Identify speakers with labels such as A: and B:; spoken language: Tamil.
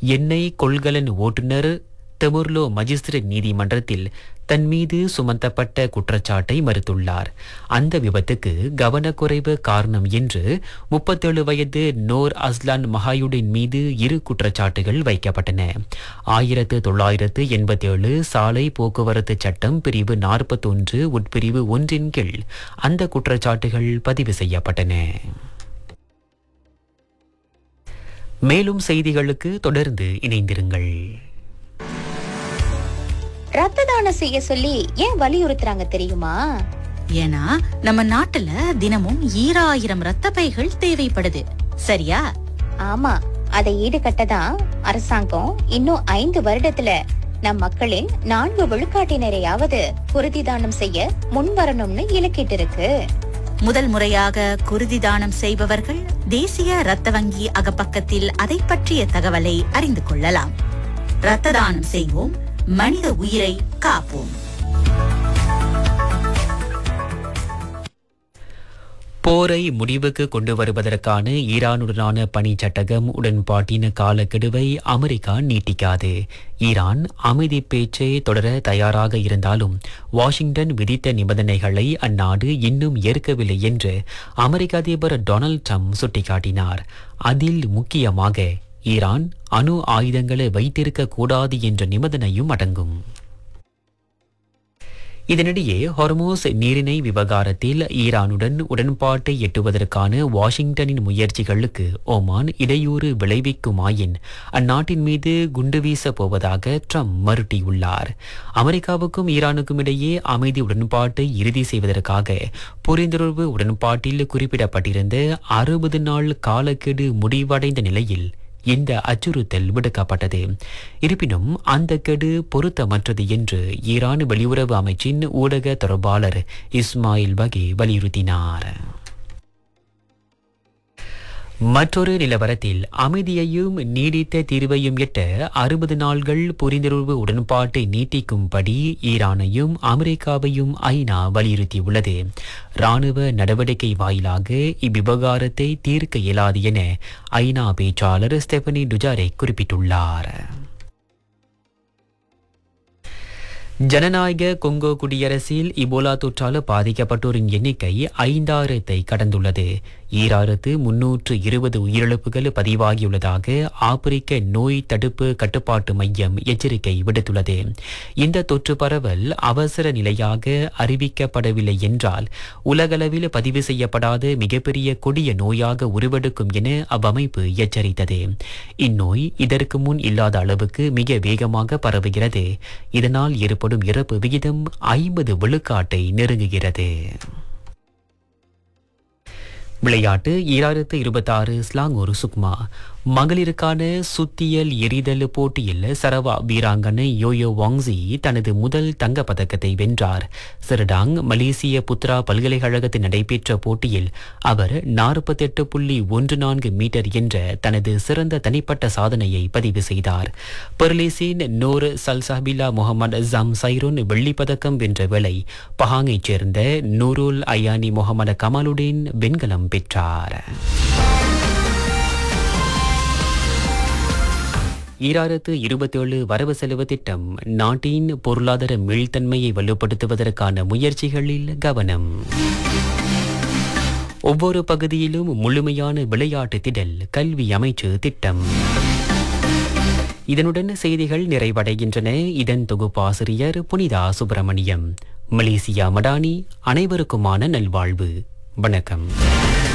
A: எண்ணெய் கொள்கலன் ஓட்டுநர் தெமுர்லோ மஜிஸ்ட்ரேட் நீதிமன்றத்தில் தன் மீது சுமத்தப்பட்ட குற்றச்சாட்டை மறுத்துள்ளார். அந்த விபத்துக்கு கவனக்குறைவு காரணம் என்று 37 வயது நோர் அஸ்லான் மஹாயுடின் மீது 2 குற்றச்சாட்டுகள் வைக்கப்பட்டன. 1987 சாலை போக்குவரத்து சட்டம் பிரிவு 41 உட்பிரிவு 1 கீழ் அந்த குற்றச்சாட்டுகள் பதிவு செய்யப்பட்டன. மேலும் செய்திகளுக்கு தொடர்ந்து இணைந்திருங்கள்.
B: ரத்த தானம் செய்ய சொல்லி ஏன் வலியுறுத்துறாங்க தெரியுமா?
C: ஏன்னா நம்ம நாட்டுல தினமும் 1000 ரத்த பைகள் தேவைப்படுது. சரியா?
B: ஆமா, அதை ஈடுகட்டதான் அரசாங்கம் இன்னும் 5 வருடத்துல நம் மக்களின் 4 விழுக்காட்டினரையாவது குருதி தானம் செய்ய முன் வரணும்னு இலக்கிட்டு இருக்கு.
C: முதல் முறையாக குருதி தானம் செய்பவர்கள் தேசிய ரத்த வங்கி அகப்பக்கத்தில் அதை பற்றிய தகவலை அறிந்து கொள்ளலாம். ரத்த தானம் செய்வோம், மனித உயிரை காப்போம்.
A: போரை முடிவுக்கு கொண்டு வருவதற்கான ஈரானுடனான பணி சட்டகம் உடன்பாட்டின் காலக்கெடுவை அமெரிக்கா நீட்டிக்காது. ஈரான் அமைதி பேச்சை தொடர தயாராக இருந்தாலும் வாஷிங்டன் விதித்த நிபந்தனைகளை அந்நாடு இன்னும் ஏற்கவில்லை என்று அமெரிக்க அதிபர் டொனால்ட் ட்ரம்ப் சுட்டிக்காட்டினார். அதில் முக்கியமாக ஈரான் அணு ஆயுதங்களை வைத்திருக்க கூடாது என்ற நிபந்தனையும் அடங்கும். இதனிடையே ஹொர்மோஸ் நீரிணை விவகாரத்தில் ஈரானுடன் உடன்பாட்டை எட்டுவதற்கான வாஷிங்டனின் முயற்சிகளுக்கு ஓமான் இடையூறு விளைவிக்குமாயின் அந்நாட்டின் மீது குண்டு வீசப் போவதாக ட்ரம்ப் மறுட்டியுள்ளார். அமெரிக்காவுக்கும் ஈரானுக்கும் இடையே அமைதி உடன்பாட்டை இறுதி செய்வதற்காக புரிந்துணர்வு உடன்பாட்டில் குறிப்பிடப்பட்டிருந்த 60 நாள் காலக்கெடு முடிவடைந்த நிலையில் இந்த அச்சுறுத்தல் விடுக்கப்பட்டது. இருப்பினும் அந்த கெடு பொருத்தமற்றது என்று ஈரான் வெளியுறவு அமைச்சின் ஊடக தொடர்பாளர் இஸ்மாயில் பகி வலியுறுத்தினார். மற்றொரு நிலவரத்தில் அமைதியையும் நீடித்த தீர்வையும் எட்ட 60 நாள்கள் புரிந்துணர்வு உடன்பாட்டை நீட்டிக்கும்படி ஈரானையும் அமெரிக்காவையும் ஐநா வலியுறுத்தியுள்ளது. இராணுவ நடவடிக்கை வாயிலாக இவ்விவகாரத்தை தீர்க்க இயலாது என ஐநா பேச்சாளர் ஸ்டெபனி டுஜாரெக் குறிப்பிட்டுள்ளார். ஜனநாயக கொங்கோ குடியரசில் இபோலா தொற்றால் பாதிக்கப்பட்டோரின் எண்ணிக்கை 5000 கடந்துள்ளது. 2320 உயிரிழப்புகள் பதிவாகியுள்ளதாக ஆப்பிரிக்க நோய் தடுப்பு கட்டுப்பாட்டு மையம் எச்சரிக்கை விடுத்துள்ளது. இந்த தொற்று பரவல் அவசர நிலையாக அறிவிக்கப்படவில்லை என்றால் உலகளவில் பதிவு செய்யப்படாத மிகப்பெரிய கொடிய நோயாக உருவெடுக்கும் என அவ்வமைப்பு எச்சரித்தது. இந்நோய் இதற்கு முன் இல்லாத அளவுக்கு மிக வேகமாக பரவுகிறது. இதனால் ஏற்படும் இறப்பு விகிதம் 50 விழுக்காட்டை நெருங்குகிறது. விளையாட்டு 2026 ஸ்லாங்கூர் சுக்மா மகளிருக்கான சுத்தியல் எறிதல் போட்டியில் சரவா வீராங்கனை யோயோ வாங்ஸி தனது முதல் தங்கப் பதக்கத்தை வென்றார். சிறடாங் மலேசிய புத்ரா பல்கலைக்கழகத்தில் நடைபெற்ற போட்டியில் அவர் 48.14 மீட்டர் என்ற தனது சிறந்த தனிப்பட்ட சாதனையை பதிவு செய்தார். பெர்லிஸின் நூர் சல்சாபிலா முகமது ஜம் சைரோன் வெள்ளிப்பதக்கம் வென்ற வேளை பஹாங்கைச் சேர்ந்த நூருல் அயானி முகமது கமாலுடன் வெண்கலம் பெற்றார். 2027 வரவு செலவு திட்டம் நாட்டின் பொருளாதார மீள்தன்மையை வலுப்படுத்துவதற்கான முயற்சிகளில் கவனம். ஒவ்வொரு பகுதியிலும் முழுமையான விளையாட்டு திடல் கல்வி அமைச்சு திட்டம். இதனுடன் செய்திகள் நிறைவடைகின்றன. இதன் தொகுப்பாசிரியர் புனிதா சுப்பிரமணியம். மலேசியா மடானி. அனைவருக்குமான நல்வாழ்வு. வணக்கம்.